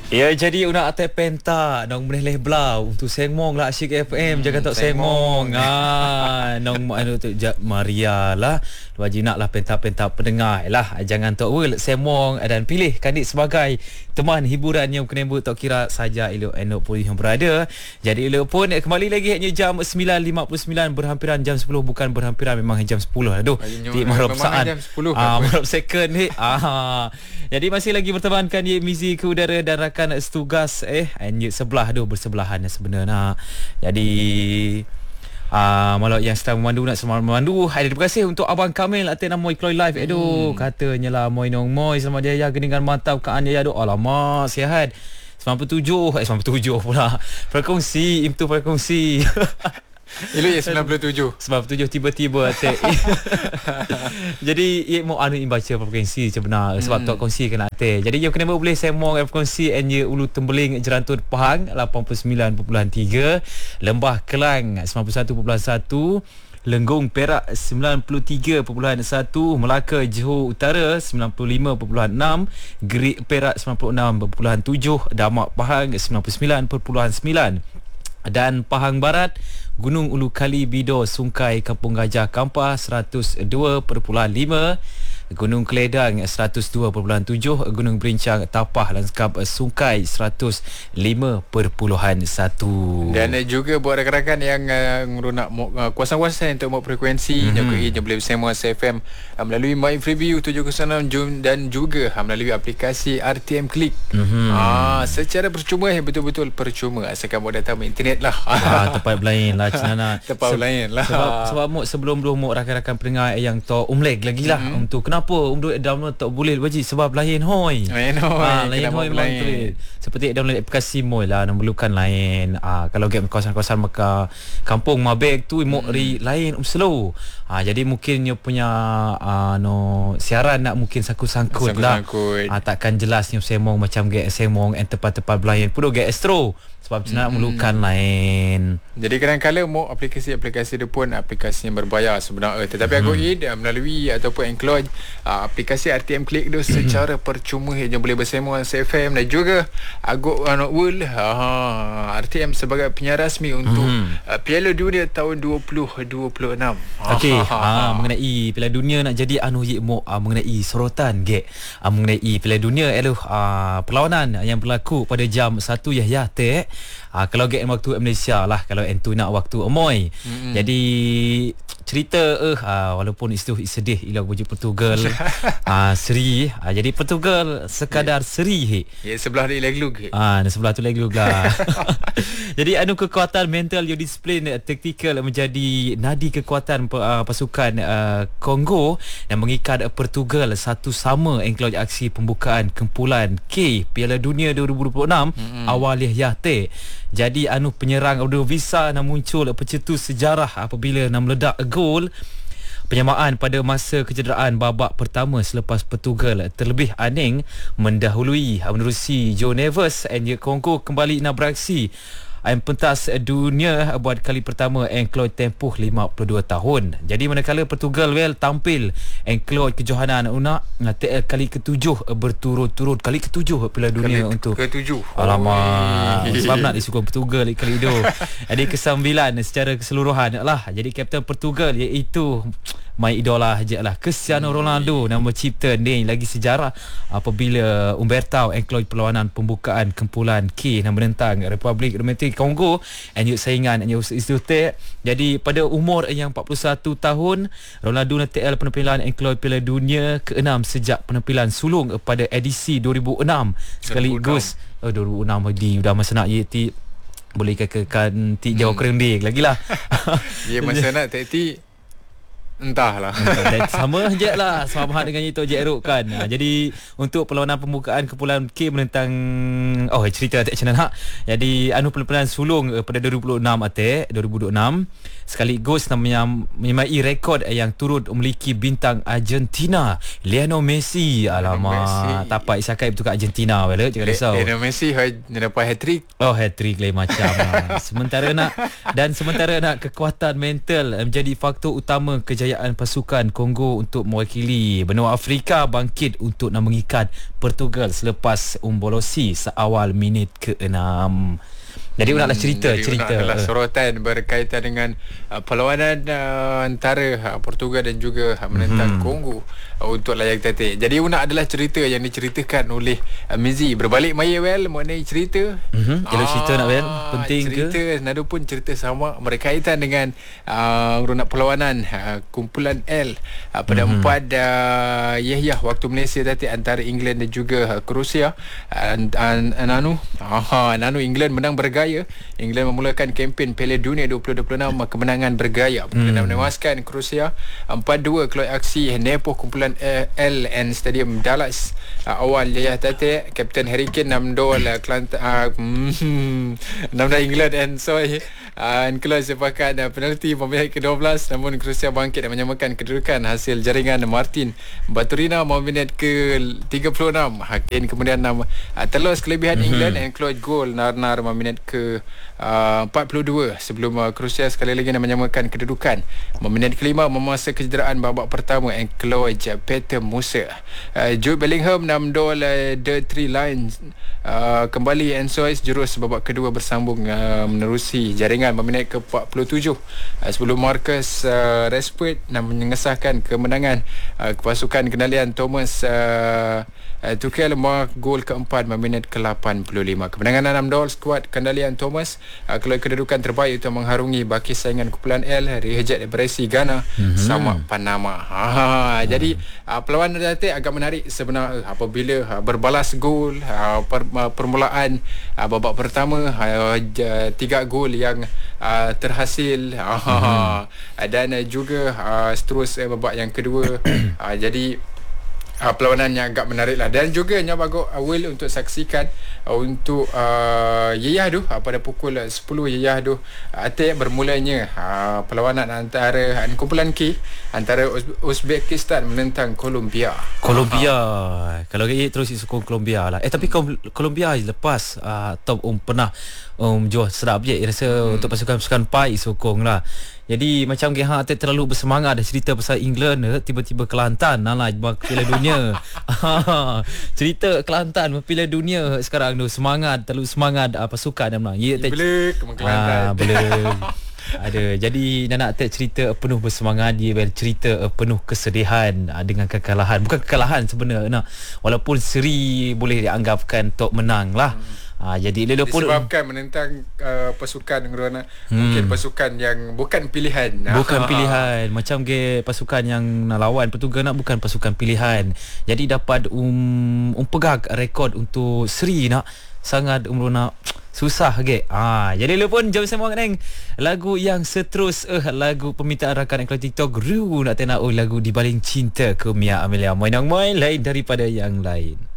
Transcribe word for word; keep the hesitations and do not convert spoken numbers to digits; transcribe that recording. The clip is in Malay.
Ya, jadi una ate penta nong meneh belau untuk sengmong lah Asyik F M, hmm, jangan tak sengmong. Ah, nong anu tu Maria lah. Wajib nak lah penta-penta pendengar lah. Jangan tak wel sengmong dan pilih kandik sebagai teman hiburan yang kena buat tak kira saja elok enok pun yang berada. Jadi elok pun kembali lagi hanya jam sembilan lima puluh sembilan berhampiran jam sepuluh, bukan berhampiran memang jam sepuluh. Aduh. Tik marap saan. Ah, marap second ni. Ah. Jadi masih lagi bertemankan Ye Mizi ke udara dan rakan setugas eh Ye sebelah tu bersebelahan sebenarnya. Jadi ah uh, malah yang sedang memandu nak selamat memandu. Hai, terima kasih untuk Abang Kamil atas nama Ikloy Live. Aduh, hmm. katanya lah moi nong moi sama dia ya geningan mantap kaan dia aduh alamak sihat. sembilan puluh tujuh eh sembilan puluh tujuh pula. Perkongsi itu perkongsi. Elok ya sembilan puluh tujuh sembilan puluh tujuh tiba-tiba atik. Jadi ia mau anu baca frekuensi sebenar sebab hmm. tak kongsi kena atik. Jadi yang kena boleh saya mau frekuensi and ye Ulu Tembeling Jerantut Pahang lapan puluh sembilan perpuluhan tiga, Lembah Kelang sembilan puluh satu perpuluhan satu, Lenggong Perak sembilan puluh tiga perpuluhan satu, Melaka Johor Utara sembilan puluh lima perpuluhan enam, Gerik Perak sembilan puluh enam perpuluhan tujuh, Damak Pahang sembilan puluh sembilan perpuluhan sembilan, dan Pahang Barat Gunung Ulu Kali Bido Sungkai Kampung Gajah Kampar seratus dua perpuluhan lima, Gunung Keledang seratus dua perpuluhan tujuh, Gunung Berincang Tapah Lanskap Sungkai seratus lima perpuluhan satu. Dan juga buat rakan-rakan yang uh, nak uh, kuasa-kuasa untuk mau frekuensi mm-hmm. yang yang boleh bersama S F M uh, melalui My Freeview tujuh kosong enam dan juga uh, melalui aplikasi R T M Click. Mm-hmm. Ah, secara percuma yang betul-betul percuma asalkan mau datang internet lah. Ah, tempat lain lah Cina. Tempat Se- lain lah. Sebab sebab mu sebelum-belum mu rakan-rakan pendengar yang tak umlek lagi lah mm-hmm. untuk kenapa untuk download tak boleh wajib sebab lain hoi. Lain hoi. Ah, lain hoi memang tu. Seperti download aplikasi Moi lah memerlukan lain. Ah, kalau game kawasan-kawasan maka kampung Mabek tu mu hmm. lain um slow. Ah, jadi mungkin dia punya ah, no siaran nak mungkin sangkut-sangkut lah. Ah, takkan jelasnya semong macam get semong and tempat-tempat lain pun get astro. Sebab Cina hmm. memerlukan lain. Jadi kadang-kadang mau aplikasi-aplikasi dia pun aplikasi yang berbayar sebenarnya. Tetapi hmm. aku id melalui ataupun include uh, aplikasi R T M Click tu secara percuma yang boleh bersama S F M dan juga aku uh, World uh, R T M sebagai penyiar rasmi untuk hmm. uh, Piala Dunia tahun dua ribu dua puluh enam. Okey, ha, mengenai Piala Dunia nak jadi anu ye mo uh, mengenai sorotan ge. Uh, mengenai Piala Dunia elu uh, perlawanan yang berlaku pada jam satu ya ya te. Uh, kalau get waktu Malaysia lah, kalau entu nak waktu Amoy. Mm-hmm. Jadi cerita eh uh, walaupun itu sedih ilah bujuk Portugal uh, seri uh, jadi Portugal sekadar yeah. seri he. Ya yeah, sebelah dia leg-lug. Ah, uh, sebelah tu leg-lug lah. Jadi anu kekuatan mental, your disiplin taktikal menjadi nadi kekuatan uh, pasukan uh, Kongo yang mengikat Portugal satu sama engkau aksi pembukaan kumpulan K Piala Dunia dua ribu dua puluh enam mm-hmm. awal yah te. Jadi anu penyerang Audio Visa nak muncul pencetus sejarah apabila nak meledak gol penyamaan pada masa kecederaan babak pertama selepas Portugal terlebih aning mendahului menerusi Joe Neves and Kongo kembali nak beraksi Aim pentas dunia buat kali pertama Engkloid tempoh lima puluh dua tahun. Jadi manakala Portugal well tampil Engkloid kejohanan una T L kali ketujuh berturut-turut kali ketujuh Piala Dunia kali untuk ketujuh. Alamak, sebab nak disukung Portugal kali itu. Jadi kesembilan secara keseluruhan lah. Jadi kapten Portugal iaitu my idola je lah Cristiano Ronaldo nama cipta ni lagi sejarah apabila Umberto Engkloid perlawanan pembukaan kumpulan K yang menentang Republik Demokratik Kongo and yuk saingan and yuk istute. Jadi pada umur yang empat puluh satu tahun Ronaldo T L penampilan Engkloid Piala Dunia keenam sejak penampilan sulung pada edisi dua ribu enam sekaligus oh, dua ribu enam di dah masa nak ye ti boleh kekakan ti jauh kering dik lagi lah. Dia masa nak ti entahlah. Sama je lah sama dengan itu je Erok kan. Ha, jadi untuk perlawanan pembukaan kumpulan K menentang oh cerita tak channel hak. Jadi anu penampilan sulung pada dua ribu enam ate dua ribu enam sekaligus menyamai rekod yang turut memiliki bintang Argentina Lionel Messi. Alamak, tapak isakai betul kat Argentina wala, jangan risau. Lionel Messi dia dapat hat-trick. Oh, hat-trick lain macam. Sementara nak dan sementara nak kekuatan mental menjadi faktor utama kejayaan pasukan Kongo untuk mewakili benua Afrika bangkit untuk nak mengikat Portugal selepas umbolosi seawal minit ke enam. Jadi hmm, naklah cerita jadi cerita adalah sorotan berkaitan dengan uh, perlawanan uh, antara uh, Portugal dan juga uh, menentang hmm. Kongo uh, untuk layak tatik. Jadi Unak adalah cerita yang diceritakan oleh uh, Mizi. Berbalik Maya Well mengenai cerita. Mhm. Kalau ah, cerita nak Well penting cerita, ke? Cerita nada pun cerita sama berkaitan dengan uh, ronak perlawanan uh, kumpulan L uh, pada mm-hmm. empat uh, Yahya waktu Malaysia tatik antara England dan juga uh, Croatia. Uh, uh, Nanu, aha, Nanu England menang bergaya. England memulakan kempen Piala Dunia dua ribu dua puluh enam kemenangan bergaya. England hmm. menewaskan Croatia empat dua keluar aksi nepoh kumpulan L N Stadium Dallas. Uh, awal Yahya tatik Kapten Harry Kane enam dua uh, Kelantan uh, enam dua England and sorry uh, and close sepakat uh, penalti memihak ke dua belas, namun Croatia bangkit dan menyamakan kedudukan hasil jaringan Martin Baturina minit ke tiga puluh enam. Kane kemudian uh, terlos kelebihan mm-hmm. England and close goal Narnar minit ke uh, empat puluh dua sebelum uh, Croatia sekali lagi nak menyamakan kedudukan. Minit kelima memasa kecederaan babak pertama and close uh, Peter Musa. uh, Jude Bellingham enam dua uh, The Three Lions uh, kembali and Sois jurus babak kedua bersambung uh, menerusi jaringan minit ke empat puluh tujuh uh, sebelum Marcus uh, Rashford nak mengesahkan kemenangan uh, pasukan kendalian Thomas uh, uh, Tuchel mark gol keempat minit ke lapan puluh lima. Kemenangan enam dua skuad kendalian Thomas uh, keluar kedudukan terbaik untuk mengharungi baki saingan kumpulan L Rehejat Bresi Ghana mm-hmm. sama Panama. Ha, hmm. Jadi uh, perlawanan nanti agak menarik sebenarnya apabila uh, berbalas gol uh, per, uh, permulaan uh, babak pertama uh, uh, tiga gol yang uh, terhasil uh, mm-hmm. dan uh, juga uh, seterus uh, babak yang kedua. uh, jadi Uh, perlawanan yang agak menarik lah. Dan juga yang bagus uh, Will untuk saksikan uh, untuk uh, Yeyah tu uh, pada pukul uh, sepuluh Yeyah tu uh, atik bermulanya uh, perlawanan antara uh, kumpulan K antara Uz- Uzbekistan menentang Colombia. Colombia uh-huh. Kalau dia terus sokong Colombia lah. Eh tapi hmm. Colombia lepas uh, top um pernah um jual sedap je rasa hmm. untuk pasukan-pasukan Pai sokong lah. Jadi macam ke hang terlalu bersemangat dah cerita pasal England eh, tiba-tiba Kelantan nah lah Piala Dunia. Cerita Kelantan Piala Dunia sekarang tu semangat terlalu semangat uh, pasukan dia menang. Ya tak. Boleh ke Kelantan. Ah boleh. Ada. Jadi nak tak cerita penuh bersemangat dia cerita penuh kesedihan uh, dengan kekalahan. Bukan kekalahan sebenarnya nak. Walaupun seri boleh dianggapkan tok menang lah. Hmm. Ha, jadi dia pun disebabkan menentang uh, pasukan Ngerona hmm. mungkin pasukan yang bukan pilihan. Bukan pilihan. Macam ke pasukan yang nak lawan Portugal nak bukan pasukan pilihan. Jadi dapat um, um pegang rekod untuk seri nak sangat umur nak susah ke. Ah, jadi lu pun jom sembang neng lagu yang seterus eh lagu permintaan rakan iklan TikTok Ru nak tengok oh lagu Di Baling Cinta ke Mia Amelia. Main main lain daripada yang lain.